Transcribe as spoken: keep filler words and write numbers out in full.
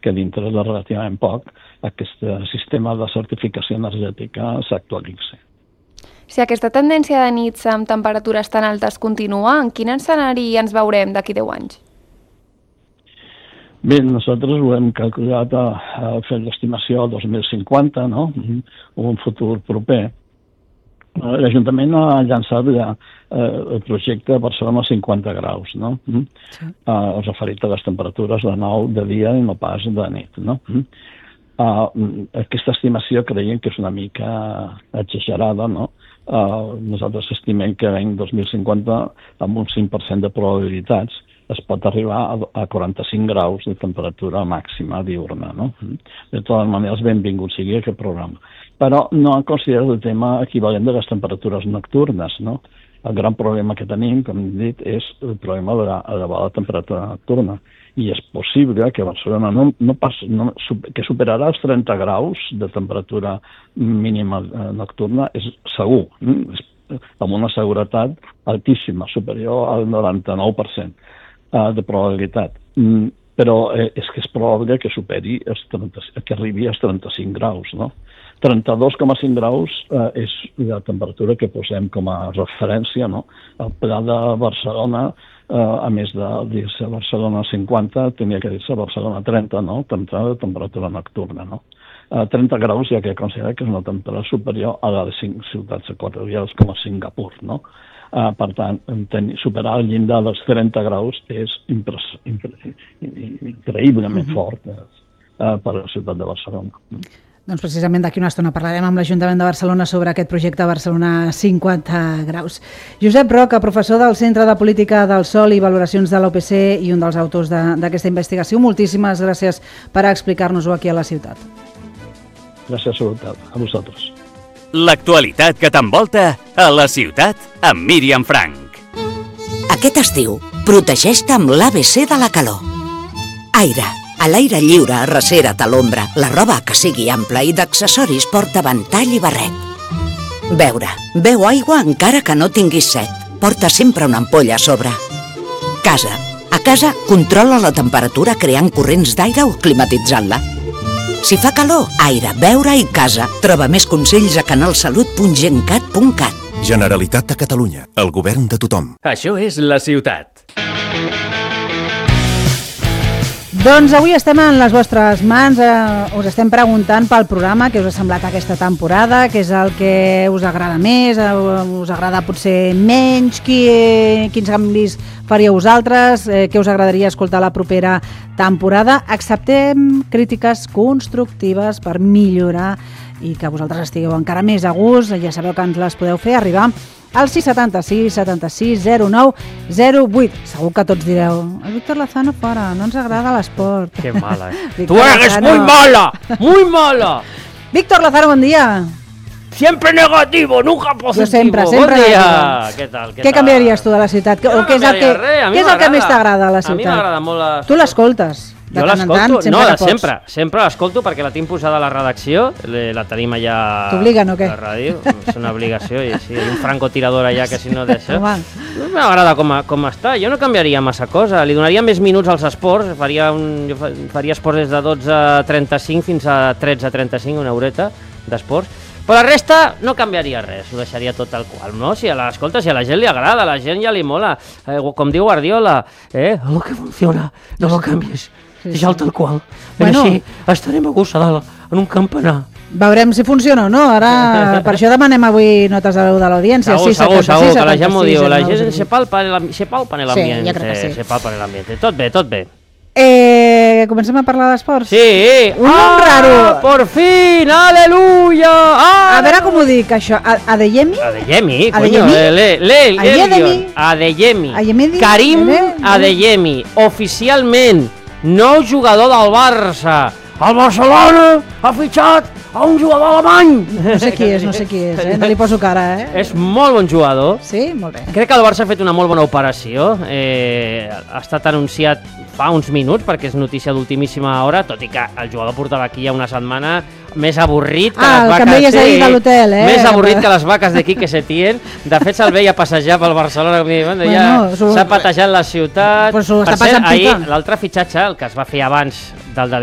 que dintre de relativament poc aquest sistema de certificació energètica s'actualitzi. Si aquesta tendència de nits amb temperatures tan altes continua, en quin escenari ens veurem d'aquí deu anys? Bé, nosaltres ho hem calculat a, a fer l'estimació dos mil cinquanta, no? Un futur proper. L'Ajuntament ha llançat ja eh, el projecte Barcelona cinquanta graus, no? Sí. Eh, referit a les temperatures de nou de dia i no pas de nit, no? Eh, aquesta estimació creiem que és una mica exagerada, no? Uh, nosaltres estimem que l'any dos mil cinquanta amb un cinc per cent de probabilitats es pot arribar a, a quaranta-cinc graus de temperatura màxima diurna, no? De totes maneres, benvingut sigui aquest programa. Però no han considerat el tema equivalent de les temperatures nocturnes, no? El gran problema que tenim, com hem dit, és el problema de l'elevada temperatura nocturna. I és possible que Barcelona no, no pas, no, que superarà els trenta graus de temperatura mínima nocturna, és segur, eh? amb una seguretat altíssima, superior al noranta-nou per cent de probabilitat. Però eh, és que és probable que superi els trenta, que arribi als trenta-cinc graus, no? trenta-dos coma cinc graus eh, és la temperatura que posem com a referència, no? El Pla de Barcelona, eh, a més de dir-se Barcelona cinquanta, tenia que dir-se Barcelona trenta, no? trenta de temperatura nocturna, no? Eh, trenta graus ja que considera que és una temperatura superior a la de cinc ciutats equatorials com a Singapur, no? Uh, per tant, superar el llindar dels trenta graus és impre impre increïblement uh-huh. fort uh, per a la ciutat de Barcelona. Doncs precisament d'aquí una estona parlarem amb l'Ajuntament de Barcelona sobre aquest projecte Barcelona cinquanta graus. Josep Roca, professor del Centre de Política del Sòl i Valoracions de l'O P C i un dels autors d'aquesta de, investigació. Moltíssimes gràcies per explicar-nos-ho aquí a la ciutat. Gràcies a vosaltres. L'actualitat que t'envolta a la ciutat amb Míriam Frank. Aquest estiu, protegeix-te amb l'A B C de la calor. Aire, a l'aire lliure, arrecera't a l'ombra, la roba que sigui ampla i d'accessoris porta ventall i barret. Beure, beu aigua encara que no tinguis set, porta sempre una ampolla a sobre. Casa, a casa controla la temperatura creant corrents d'aire o climatitzant-la. Si fa calor, aire, beure i casa. Troba més consells a canalsalut punt gencat punt cat. Generalitat de Catalunya, el govern de tothom. Això és la ciutat. Doncs avui estem en les vostres mans, eh, us estem preguntant pel programa, què us ha semblat aquesta temporada, què és el que us agrada més, eh, us agrada potser menys, qui, eh, quins canvis faríeu vosaltres, eh, què us agradaria escoltar la propera temporada. Acceptem crítiques constructives per millorar i que vosaltres estigueu encara més a gust. Ja sabeu que ens les podeu fer arribar al sis setanta sis setanta sis zero nou zero vuit. Segur que tots direu, el Víctor Lozano fora, no ens agrada l'esport. Que mala, eh? Tu eres muy mala, muy mala. Víctor Lozano, bon dia. Siempre negativo, nunca positivo. Jo sempre, sempre bon dia. Negativo. Què tal? Què, què tal? canviaries tu de la ciutat? Jo o no què és el que, res, què és el que més t'agrada a la ciutat? A mi m'agrada molt la... Tu l'escoltes? De jo l'escolto, no, de pots. sempre, sempre l'escolto perquè la tinc posada a la redacció, la tenim allà t'obliguen o què? a la ràdio, és una obligació, i sí, un francotirador allà que si no d'això. No m'agrada com, com està, jo no canviaria massa cosa, li donaria més minuts als esports, faria, un, jo faria esports des de dotze a trenta-cinc fins a tretze a trenta-cinc, una horeta d'esports, però la resta no canviaria res, ho deixaria tot tal qual, no? Si a l'escolta, si a la gent li agrada, a la gent ja li mola, eh, com diu Guardiola, eh, el que funciona, no ho canvies. Sí, sí. Deixa'l tal qual. Bueno, així estarem a gust a dalt, en un campanar. Veurem si funciona o no. Ara, per això demanem avui notes de veu de l'audiència. Segur, segur, segur, que la gent m'ho diu. La gent se palpa en l'ambient. Sí, jo crec que sí. Se palpa en l'ambient. Tot bé, tot bé. Eh, comencem a parlar d'esports? Sí. Un nom raro. Por fin, aleluya. A veure com ho dic, això. Adeyemi? Adeyemi, coño. Adeyemi. Adeyemi. Karim Adeyemi, oficialment nou jugador del Barça. El Barcelona ha fitxat a un jugador alemany. No sé qui és, no sé qui és, eh? No li poso cara, eh? És molt bon jugador. Sí? Molt bé. Crec que el Barça ha fet una molt bona operació. Eh, ha estat anunciat fa uns minuts, perquè és notícia d'ultimíssima hora, tot i que el jugador portava aquí ja una setmana més avorrit que ah, les vaques... Ah, el que em veies ahir de l'hotel, eh? Més avorrit que les vaques d'aquí que se tien. De fet, se'l veia passejar pel Barcelona. Bueno, ja s'ha patejat la ciutat. Pues per cert, ahir, l'altre fitxatge, el que es va fer abans del de